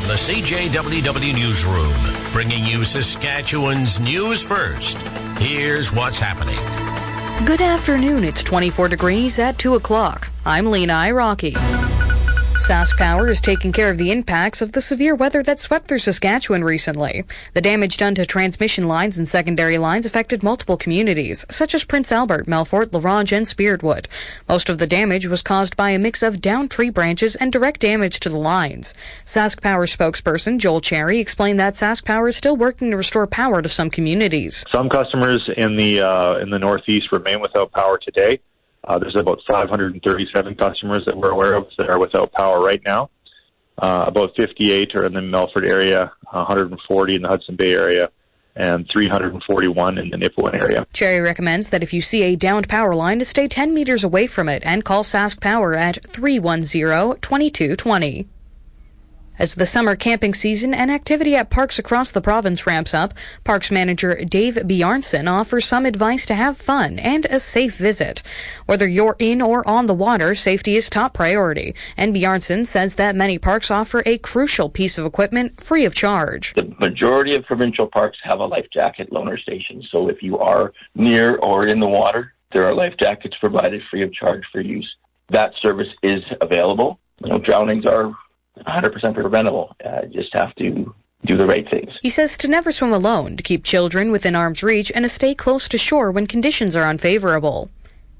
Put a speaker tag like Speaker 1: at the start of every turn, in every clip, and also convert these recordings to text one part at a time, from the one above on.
Speaker 1: the CJWW Newsroom, bringing you Saskatchewan's news first. Here's what's happening.
Speaker 2: Good afternoon. It's 24 degrees at 2 o'clock. I'm Lena Iraqi. Sask Power is taking care of the impacts of the severe weather that swept through Saskatchewan recently. The damage done to transmission lines and secondary lines affected multiple communities, such as Prince Albert, Melfort, La Ronge, and Spiritwood. Most of the damage was caused by a mix of downed tree branches and direct damage to the lines. Sask Power spokesperson Joel Cherry explained that Sask Power is still working to restore power to some communities.
Speaker 3: Some customers in the Northeast remain without power today. There's about 537 customers that we're aware of that are without power right now. About 58 are in the Melfort area, 140 in the Hudson Bay area, and 341 in the Nipawin area.
Speaker 2: Cherry recommends that if you see a downed power line, to stay 10 meters away from it and call Sask Power at 310-2220. As the summer camping season and activity at parks across the province ramps up, Parks Manager Dave Bjarnson offers some advice to have fun and a safe visit. Whether you're in or on the water, safety is top priority, and Bjarnson says that many parks offer a crucial piece of equipment free of charge.
Speaker 4: The majority of provincial parks have a life jacket loaner station, so if you are near or in the water, there are life jackets provided free of charge for use. That service is available. Drownings are 100% preventable. Just have to do the right things.
Speaker 2: He says to never swim alone, to keep children within arm's reach, and to stay close to shore when conditions are unfavorable.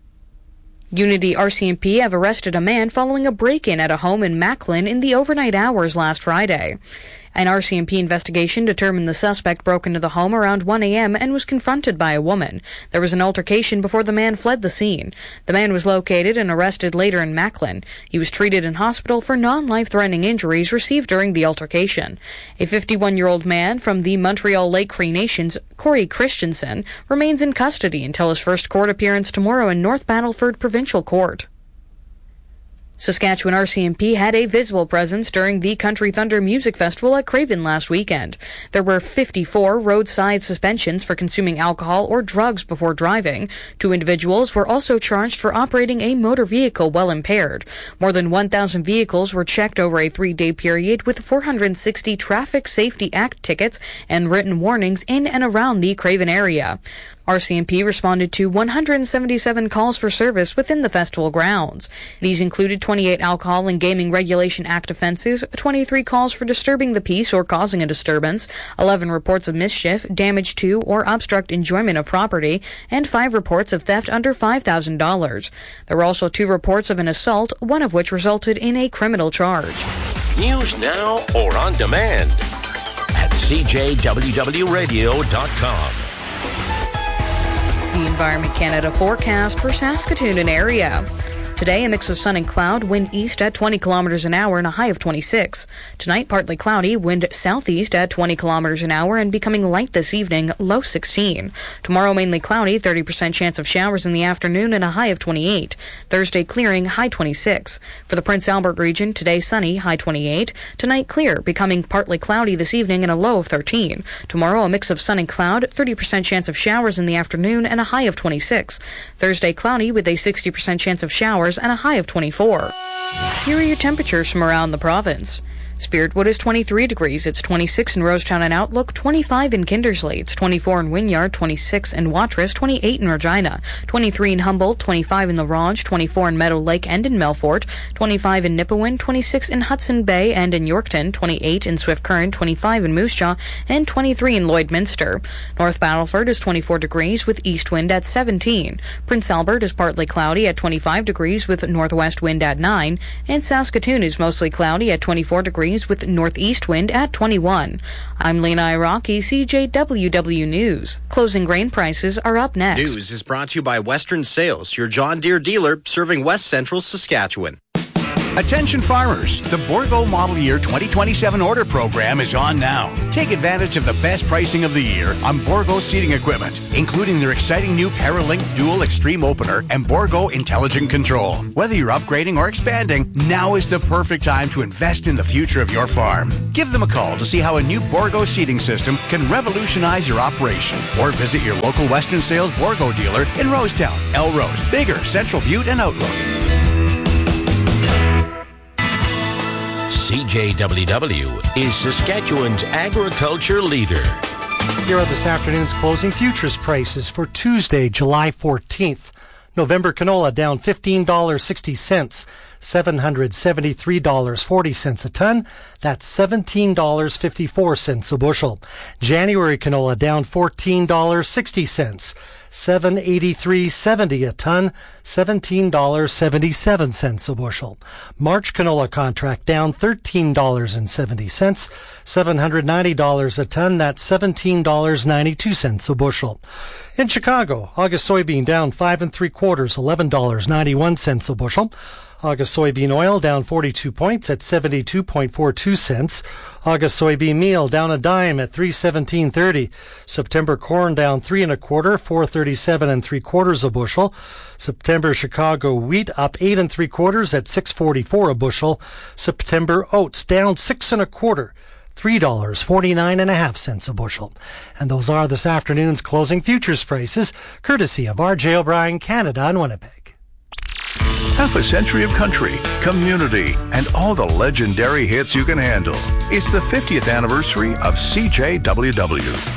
Speaker 2: Unity RCMP have arrested a man following a break-in at a home in Macklin in the overnight hours last Friday. An RCMP investigation determined the suspect broke into the home around 1 a.m. and was confronted by a woman. There was an altercation before the man fled the scene. The man was located and arrested later in Macklin. He was treated in hospital for non-life-threatening injuries received during the altercation. A 51-year-old man from the Montreal Lake Cree Nations, Corey Christensen, remains in custody until his first court appearance tomorrow in North Battleford Provincial Court. Saskatchewan RCMP had a visible presence during the Country Thunder Music Festival at Craven last weekend. There were 54 roadside suspensions for consuming alcohol or drugs before driving. 2 individuals were also charged for operating a motor vehicle while impaired. More than 1,000 vehicles were checked over a 3-day period, with 460 Traffic Safety Act tickets and written warnings in and around the Craven area. RCMP responded to 177 calls for service within the festival grounds. These included 28 Alcohol and Gaming Regulation Act offenses, 23 calls for disturbing the peace or causing a disturbance, 11 reports of mischief, damage to or obstruct enjoyment of property, and 5 reports of theft under $5,000. There were also 2 reports of an assault, one of which resulted in a criminal charge.
Speaker 1: News now or on demand at CJWWRadio.com.
Speaker 2: The Environment Canada forecast for Saskatoon and area. Today, a mix of sun and cloud, wind east at 20 kilometers an hour and a high of 26. Tonight, partly cloudy, wind southeast at 20 kilometers an hour and becoming light this evening, low 16. Tomorrow, mainly cloudy, 30% chance of showers in the afternoon and a high of 28. Thursday, clearing, high 26. For the Prince Albert region, today sunny, high 28. Tonight, clear, becoming partly cloudy this evening and a low of 13. Tomorrow, a mix of sun and cloud, 30% chance of showers in the afternoon and a high of 26. Thursday, cloudy with a 60% chance of showers and a high of 24. Here are your temperatures from around the province. Spiritwood is 23 degrees. It's 26 in Rosetown and Outlook, 25 in Kindersley. It's 24 in Wynyard, 26 in Watrous, 28 in Regina, 23 in Humboldt, 25 in La Ronge, 24 in Meadow Lake and in Melfort, 25 in Nipawin, 26 in Hudson Bay and in Yorkton, 28 in Swift Current, 25 in Moose Jaw, and 23 in Lloydminster. North Battleford is 24 degrees with east wind at 17. Prince Albert is partly cloudy at 25 degrees with northwest wind at 9, and Saskatoon is mostly cloudy at 24 degrees with northeast wind at 21. I'm Lena Iraqi, CJWW News. Closing grain prices are up next.
Speaker 5: News is brought to you by Western Sales, your John Deere dealer serving West Central Saskatchewan.
Speaker 6: Attention farmers, the Bourgault Model Year 2027 order program is on now. Take advantage of the best pricing of the year on Bourgault seeding equipment, including their exciting new Paralink Dual Extreme Opener and Bourgault Intelligent Control. Whether you're upgrading or expanding, now is the perfect time to invest in the future of your farm. Give them a call to see how a new Bourgault seeding system can revolutionize your operation, or visit your local Western Sales Bourgault dealer in Rosetown, Elrose, Bigger, Central Butte, and Outlook.
Speaker 1: CJWW is Saskatchewan's agriculture leader.
Speaker 7: Here are this afternoon's closing futures prices for Tuesday, July 14th. November canola down $15.60, $773.40 a ton. That's $17.54 a bushel. January canola down $14.60, $783.70 a ton, $17.77 a bushel. March canola contract down $13.70, $790 a ton. That's $17.92 a bushel. In Chicago, August soybean down 5 3/4, $11.91 a bushel. August soybean oil down 42 points at 72.42 cents. August soybean meal down a dime at 3.1730. September corn down 3 1/4, 4.37 3/4 a bushel. September Chicago wheat up 8 3/4 at 6.44 a bushel. September oats down 6 1/4. $3.49.5 a bushel. And those are this afternoon's closing futures prices, courtesy of R.J. O'Brien Canada in Winnipeg.
Speaker 8: Half a century of country, community, and all the legendary hits you can handle. It's the 50th anniversary of CJWW.